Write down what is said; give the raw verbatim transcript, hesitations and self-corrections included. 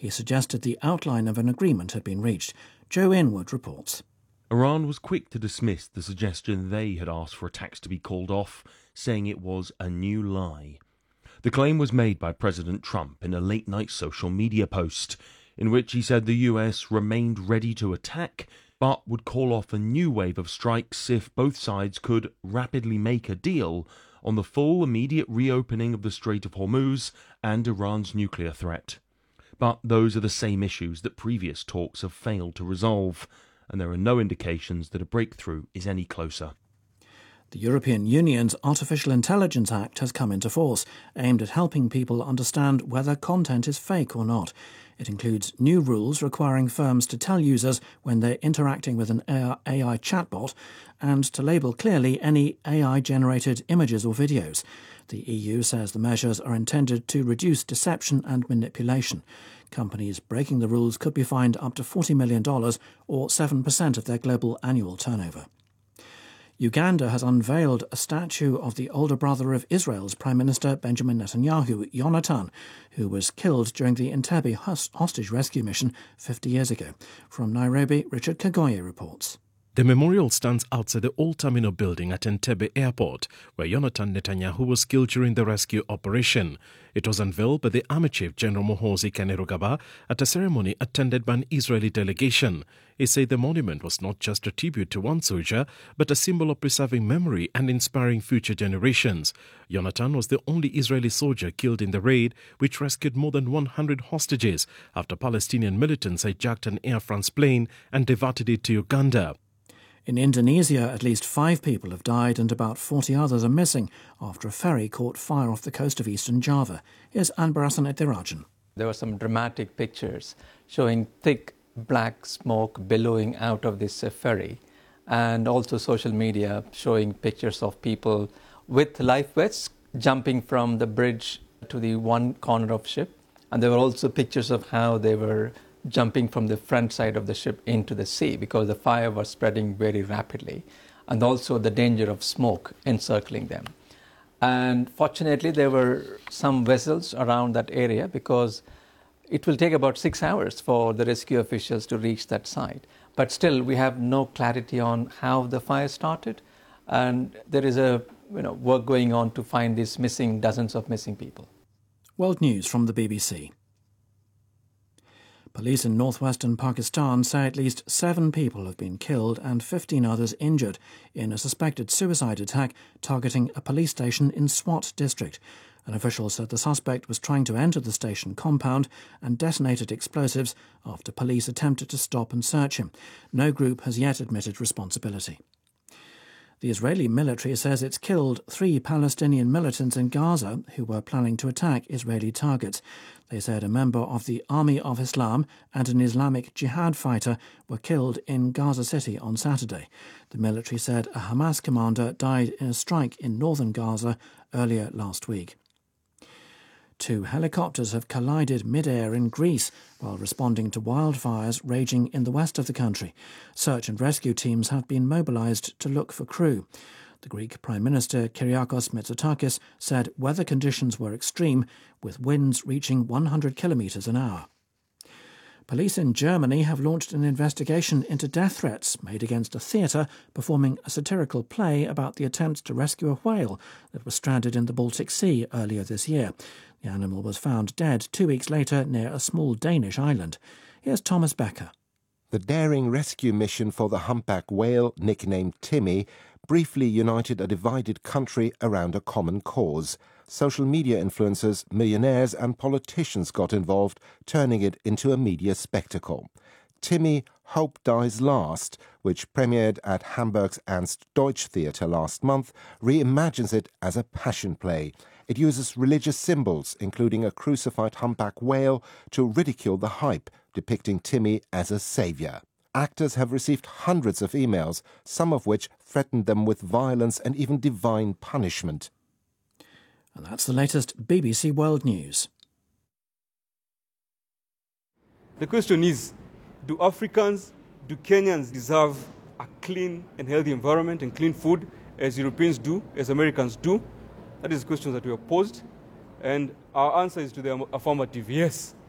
He suggested the outline of an agreement had been reached. Joe Inwood reports. Iran was quick to dismiss the suggestion they had asked for attacks to be called off, saying it was a new lie. The claim was made by President Trump in a late-night social media post, in which he said the U S remained ready to attack, but would call off a new wave of strikes if both sides could rapidly make a deal on the full immediate reopening of the Strait of Hormuz and Iran's nuclear threat. But those are the same issues that previous talks have failed to resolve, and there are no indications that a breakthrough is any closer. The European Union's Artificial Intelligence Act has come into force, aimed at helping people understand whether content is fake or not. It includes new rules requiring firms to tell users when they're interacting with an A I chatbot and to label clearly any A I-generated images or videos. The E U says the measures are intended to reduce deception and manipulation. Companies breaking the rules could be fined up to forty million dollars or seven percent of their global annual turnover. Uganda has unveiled a statue of the older brother of Israel's Prime Minister Benjamin Netanyahu, Yonatan, who was killed during the Entebbe hostage rescue mission fifty years ago. From Nairobi, Richard Kagoye reports. The memorial stands outside the old terminal building at Entebbe Airport, where Yonatan Netanyahu was killed during the rescue operation. It was unveiled by the Army Chief General Muhoozi Kainerugaba at a ceremony attended by an Israeli delegation. He said the monument was not just a tribute to one soldier, but a symbol of preserving memory and inspiring future generations. Yonatan was the only Israeli soldier killed in the raid, which rescued more than one hundred hostages after Palestinian militants hijacked an Air France plane and diverted it to Uganda. In Indonesia, at least five people have died and about forty others are missing after a ferry caught fire off the coast of eastern Java. Here's Anbarasan Ethirajan. There were some dramatic pictures showing thick black smoke billowing out of this uh, ferry, and also social media showing pictures of people with life vests jumping from the bridge to the one corner of ship. And there were also pictures of how they were jumping from the front side of the ship into the sea because the fire was spreading very rapidly, and also the danger of smoke encircling them. And fortunately, there were some vessels around that area because it will take about six hours for the rescue officials to reach that site. But still, we have no clarity on how the fire started, and there is a you know work going on to find these missing, dozens of missing people. World News from the B B C. Police in northwestern Pakistan say at least seven people have been killed and fifteen others injured in a suspected suicide attack targeting a police station in Swat district. An official said the suspect was trying to enter the station compound and detonated explosives after police attempted to stop and search him. No group has yet admitted responsibility. The Israeli military says it's killed three Palestinian militants in Gaza who were planning to attack Israeli targets. They said a member of the Army of Islam and an Islamic Jihad fighter were killed in Gaza City on Saturday. The military said a Hamas commander died in a strike in northern Gaza earlier last week. Two helicopters have collided mid-air in Greece while responding to wildfires raging in the west of the country. Search and rescue teams have been mobilised to look for crew. The Greek Prime Minister Kyriakos Mitsotakis said weather conditions were extreme, with winds reaching one hundred kilometres an hour. Police in Germany have launched an investigation into death threats made against a theatre performing a satirical play about the attempts to rescue a whale that was stranded in the Baltic Sea earlier this year. The animal was found dead two weeks later near a small Danish island. Here's Thomas Becker. The daring rescue mission for the humpback whale, nicknamed Timmy, briefly united a divided country around a common cause. Social media influencers, millionaires and politicians got involved, turning it into a media spectacle. Timmy, Hope Dies Last, which premiered at Hamburg's Ernst Deutsch Theatre last month, reimagines it as a passion play. It uses religious symbols, including a crucified humpback whale, to ridicule the hype, depicting Timmy as a saviour. Actors have received hundreds of emails, some of which threatened them with violence and even divine punishment. And that's the latest B B C World News. The question is, do Africans, do Kenyans deserve a clean and healthy environment and clean food as Europeans do, as Americans do? That is the question that we have posed, and our answer is to the affirmative, yes.